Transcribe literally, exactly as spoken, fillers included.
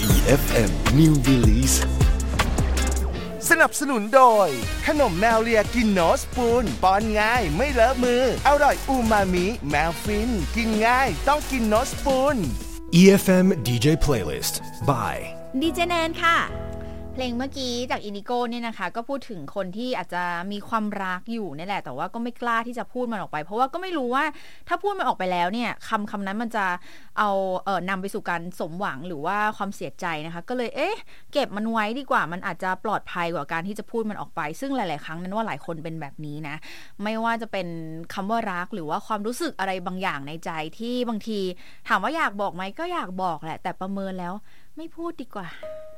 อี เอฟ เอ็ม New Release สนับสนุนโดยขนมแมวเลียกินโนสปูนป้อนง่ายไม่เลอะมืออร่อยอูมามิแมวฟินกินง่ายต้องกินโนสปูนอี เอฟ เอ็ม ดี เจ Playlist by ดีเจแนนค่ะเพลงเมื่อกี้จากอินดิโก้เนี่ยนะคะก็พูดถึงคนที่อาจจะมีความรักอยู่นี่แหละแต่ว่าก็ไม่กล้าที่จะพูดมันออกไปเพราะว่าก็ไม่รู้ว่าถ้าพูดมันออกไปแล้วเนี่ยคำคำนั้นมันจะเอาเอ่อนำไปสู่การสมหวังหรือว่าความเสียใจนะคะก็เลยเอ๊ะเก็บมันไว้ดีกว่ามันอาจจะปลอดภัยกว่าการที่จะพูดมันออกไปซึ่งหลายๆครั้งนั้นว่าหลายคนเป็นแบบนี้นะไม่ว่าจะเป็นคำว่ารักหรือว่าความรู้สึกอะไรบางอย่างในใจที่บางทีถามว่าอยากบอกไหมก็อยากบอกแหละแต่ประเมินแล้วไม่พูดดีกว่า